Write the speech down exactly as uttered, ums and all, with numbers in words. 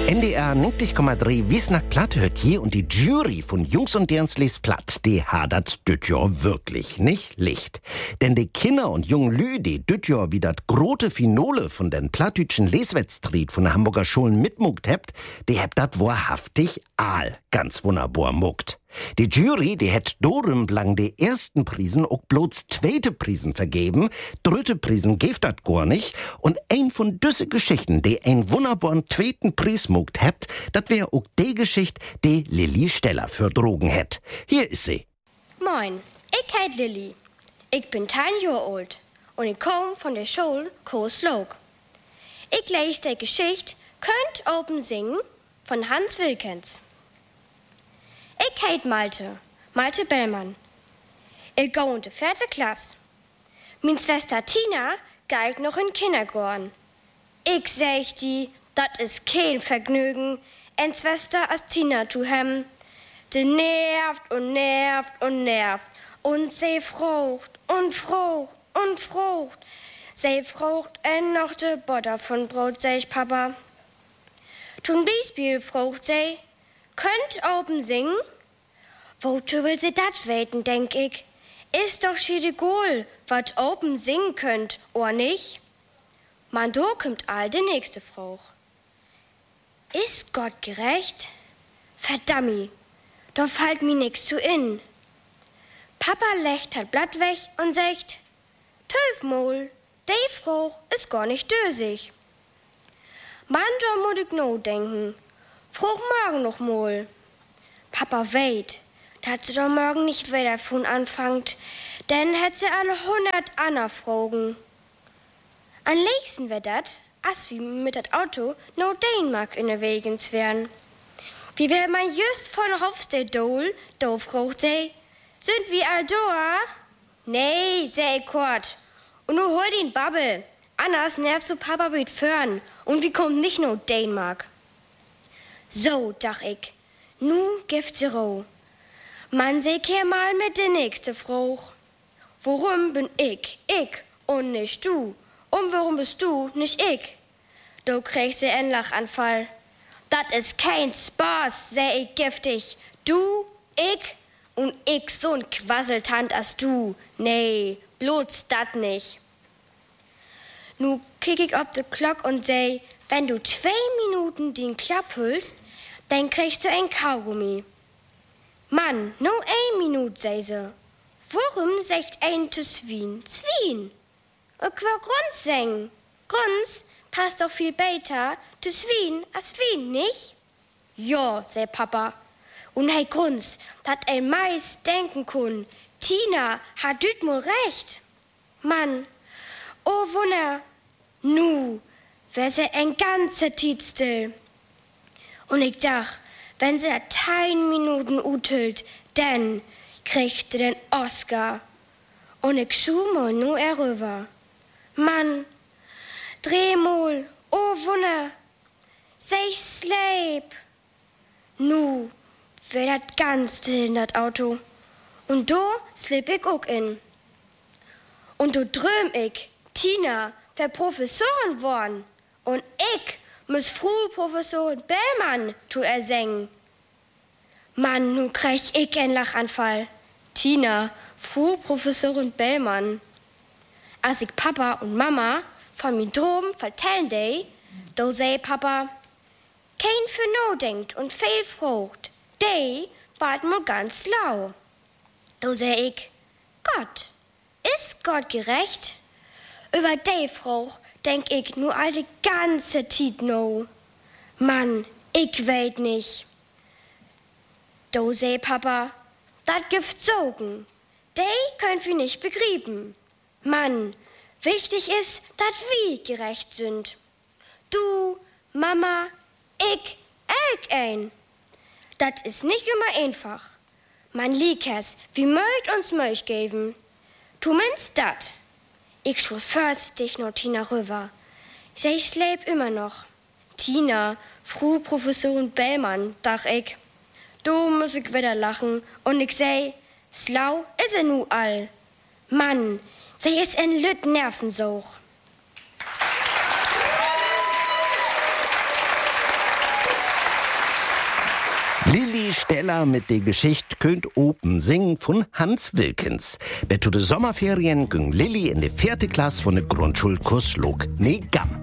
N D R neunzig Komma drei Wiesnack platt hört je und die Jury von Jungs und derens les platt, die hadert düt Jahr wirklich nicht Licht. Denn die Kinder und jungen Lü, die düt Jahr wie dat grote Finale von den plattdütschen Leswettstreet von der Hamburger Schulen mitmuckt hebt, die hebt dat wahrhaftig all ganz wunderbar muckt. Die Jury, die hätt dorem blang die ersten Prisen auch bloß zweite Prisen vergeben, dritte Prisen geft dat gar nicht und ein von düsse Geschichten, die ein wunderbaren zweiten Preis muckt hebt, dat wär auch die Geschichte, die Lilly Steller für Drogen hätt. Hier ist sie. Moin, ich heit Lilly. Ich bin zehn Jahre alt und ich komm von der Schule Coeslog. Ich lese die Geschichte Könnt oben singen von Hans Wilkens. Ich heit Malte, Malte Bellmann. Ich geh in die vierte Klasse. Min Schwester Tina geht noch in Kindergarten. Ich sag die, dat is kein Vergnügen, en Schwester als Tina zu haben. Die nervt und nervt und nervt. Und sie frucht und frucht und frucht. Sie frucht en noch de Butter von Brot, sag ich Papa. Zum Beispiel frucht sie, könnt oben singen? Wozu will sie dat weten, denk ich? Ist doch schiedegohl, wat oben singen könnt, oder nicht? Man, do kommt all die nächste Frucht. Ist Gott gerecht? Verdammi, da fällt mir nix zu in. Papa legt hat Blatt weg und sagt, Töfmol, die Frucht ist gar nicht dösig. Man, da muss ich no denken. Frucht morgen noch mal. Papa weht, dass sie doch morgen nicht wieder von anfangt, denn hätt sie alle hundert Anna fragen. Am liebsten wär dat, als wir mit dat Auto no Dänemark in der Wegens wären. Wie wär man just von Hofstedol, do frucht sie, sind wir all da? Nee, seh ich kort. Und nu hol den Babbel, anders nervt so Papa mit Föhren und wir kommen nicht no Dänemark. So, dach ich, nu gift sie roh. Man seh kehr mal mit der nächste Frucht. Worum bin ich, ich und nicht du? Und warum bist du, nicht ich? Du kriegst einen Lachanfall. Dat is kein Spaß, seh ich giftig. Du, ich und ich so'n Quasseltant als du. Nee, bloß dat nicht. Nu kick ich ob de Glock und seh, wenn du zwei Minuten den Klapp hülst, dann kriegst du ein Kaugummi. Mann, no ein Minut, sei se. Worum sagt ein zu Zwien? Zwien? Ich will Grunz singen. Grunz passt doch viel besser zu Zwien als Wien, nicht? Ja, sei Papa. Und hey Grunz, dat ein Mais denken kun. Tina hat düt mal recht. Mann, oh Wunder, nu, wär se ein ganze Tiet still. Und ich dach, wenn sie da tein Minuten utelt, dann kriegt den Oscar. Und ich schuh mal nur erüber. Mann, dreh mal, oh Wunder, sech sleep. Nu, wär dat ganz still in dat Auto. Und do slip ich auch in. Und do dröm ich, Tina wär Professorin worden. Und ich muss früh Professorin Bellmann zu ersingen. Mann, nu krieg ich einen Lachanfall. Tina, früh Professorin Bellmann. Als ich Papa und Mama von mir droben vertellen dey, do sei Papa, kein für no denkt und viel frucht, dey wart mal ganz lau. Do sei ich, Gott, ist Gott gerecht? Über dey Frucht denk ich nur all die ganze Tiet no. Mann, ich weet nicht. Do sei Papa, dat Gift sogen, dey könnt wir nicht begrieben. Mann, wichtig ist, dat wir gerecht sind. Du, Mama, ich, elk ein. Dat ist nicht immer einfach. Man liegt es, wie möcht uns möcht geben. Tu minst dat. Ich chauffeurs dich nur Tina rüber. Ich leb immer noch. Tina, früh Professorin Bellmann, dach ich. Du muss ich wieder lachen und ich seh, slau is er nu all. Mann, sie ist ein Lüt Nervensuch. Lilli Steller mit der Geschichte Könnt Open singen von Hans Wilkens. Bei zu de Sommerferien ging Lilli in die vierte Klasse von der Grundschule Kurslog. Nee, gamm.